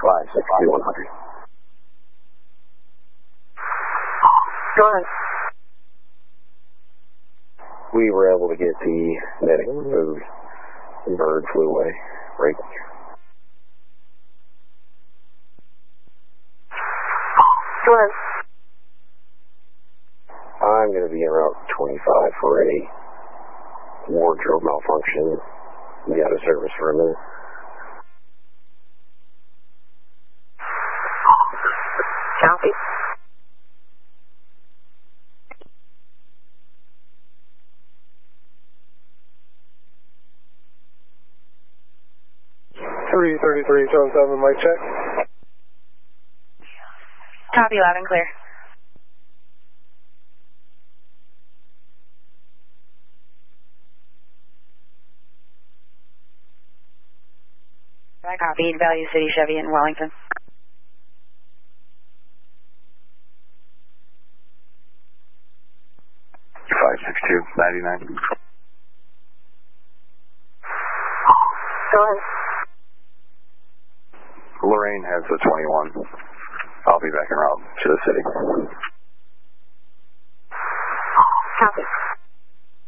562-100. Go ahead. We were able to get the medic moved. The bird flew away. Right. Go ahead. I'm going to be en route 25 for a wardrobe malfunction. Be out of service for a minute. Copy. Three 33-7, mic check. Copy, loud and clear. I copied Value City Chevy in Wellington. $562-99. Go ahead. Lorraine has the 21. I'll be back en route to the city. Copy.